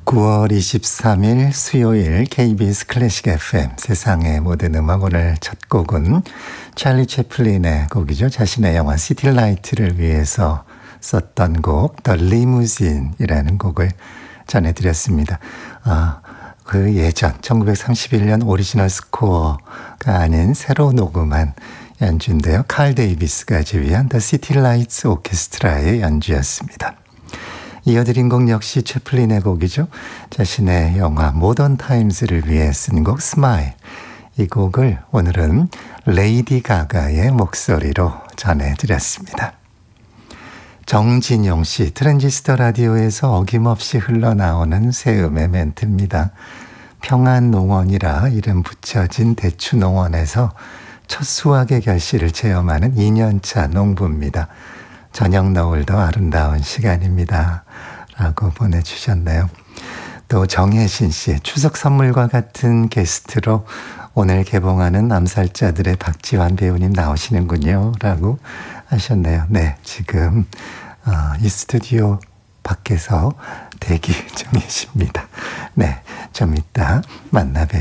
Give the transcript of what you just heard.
9월 23일 수요일 KBS 클래식 FM 세상의 모든 음악. 오늘 첫 곡은 찰리 채플린의 곡이죠. 자신의 영화 시티라이트를 위해서 썼던 곡 The Limousine이라는 곡을 전해드렸습니다. 그 예전 1931년 오리지널 스코어가 아닌 새로 녹음한 연주인데요. 칼 데이비스가 지휘한 The City Lights 오케스트라의 연주였습니다. 이어드린 곡 역시 채플린의 곡이죠. 자신의 영화 모던 타임즈를 위해 쓴 곡 스마일. 이 곡을 오늘은 레이디 가가의 목소리로 전해드렸습니다. 정진용 씨, 트랜지스터 라디오에서 어김없이 흘러나오는 새음의 멘트입니다. 평안농원이라 이름 붙여진 대추농원에서 첫 수확의 결실을 체험하는 2년차 농부입니다. 저녁 노을도 아름다운 시간입니다. 라고 보내주셨네요. 또 정혜신 씨, 추석 선물과 같은 게스트로 오늘 개봉하는 암살자들의 박지환 배우님 나오시는군요. 라고 하셨네요. 네, 지금 이 스튜디오 밖에서 대기 중이십니다. 네, 좀 이따 만나 뵐게요.